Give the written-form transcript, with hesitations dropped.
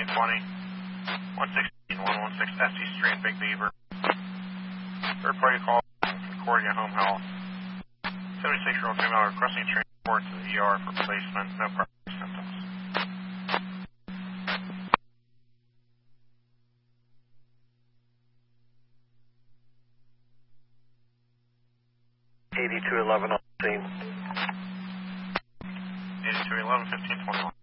20, 116, 116 SC Street, Big Beaver. Third party call, Concordia Home Health. 76-year-old female requesting transport to the ER for placement, no primary symptoms. $82.11 on scene. 82-11, 15-21.